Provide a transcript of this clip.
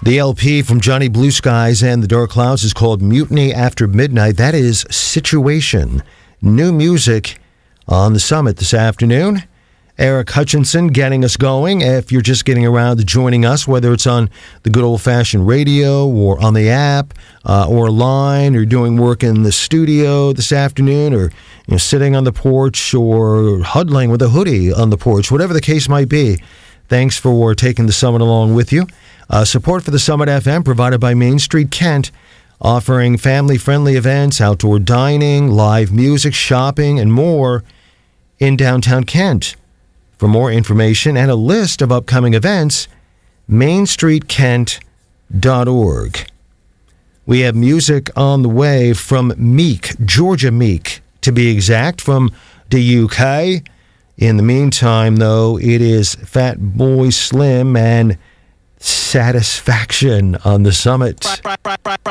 The LP from Johnny Blue Skies and the Dark Clouds is called Mutiny After Midnight. That is Situation. New music on the Summit this afternoon. Eric Hutchinson getting us going. If you're just getting around to joining us, whether it's on the good old-fashioned radio or on the app or line, or doing work in the studio this afternoon, or sitting on the porch or huddling with a hoodie on the porch, whatever the case might be, thanks for taking the Summit along with you. Support for the Summit FM provided by Main Street Kent, offering family-friendly events, outdoor dining, live music, shopping, and more in downtown Kent. For more information and a list of upcoming events, mainstreetkent.org. We have music on the way from Meek, Georgia Meek, to be exact, from the UK. In the meantime, though, it is Fatboy Slim and Satisfaction on the Summit.